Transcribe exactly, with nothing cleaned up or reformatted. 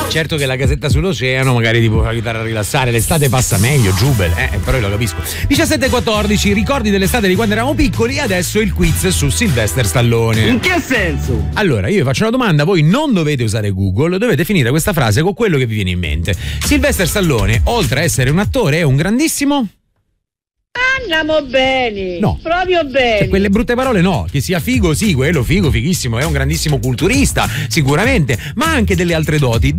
Certo che la casetta sull'oceano magari ti può aiutare a rilassare, l'estate passa meglio, Giubel, eh, però io lo capisco. diciassette e quattordici, ricordi dell'estate di quando eravamo piccoli, e adesso il quiz su Sylvester Stallone. In che senso? Allora, io vi faccio una domanda, voi non dovete usare Google, dovete finire questa frase con quello che vi viene in mente. Sylvester Stallone, oltre a essere un attore, è un grandissimo... Andiamo bene, no, proprio bene. Cioè, quelle brutte parole no, che sia figo, sì, quello figo, fighissimo, è un grandissimo culturista, sicuramente, ma anche delle altre doti.